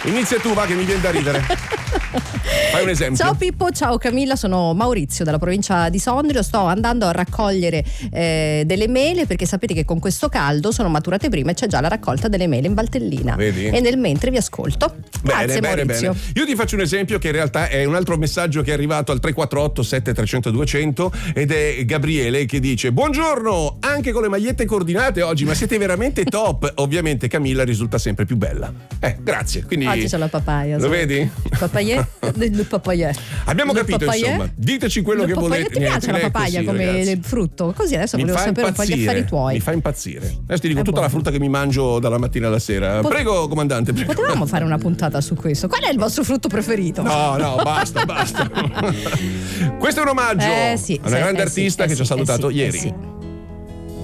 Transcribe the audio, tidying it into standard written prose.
Inizia tu, va, che mi viene da ridere. Fai un esempio. Ciao Pippo, ciao Camilla, sono Maurizio dalla provincia di Sondrio. Sto andando a raccogliere delle mele perché sapete che con questo caldo sono maturate prima e c'è già la raccolta delle mele in Valtellina. Vedi? E nel mentre vi ascolto. Grazie Maurizio. Io ti faccio un esempio che in realtà è un altro messaggio che è arrivato al 348 7300 200 ed è Gabriele che dice: buongiorno, anche con le magliette coordinate oggi, ma siete veramente top. Ovviamente Camilla risulta sempre più bella. Grazie. Quindi oggi c'è la papaya. Lo vedi? Papaya? Il papaya. Abbiamo capito, insomma. Diteci quello che volete. Ti piace la papaya come ragazzi. Frutto? Così adesso volevo sapere un po' gli affari tuoi. Mi fa impazzire. Adesso ti dico tutta la frutta che mi mangio dalla mattina alla sera. Prego, comandante. Prego. Potevamo fare una puntata su questo. Qual è il vostro frutto preferito? No, basta. Questo è un omaggio a una grande artista che ci ha salutato ieri.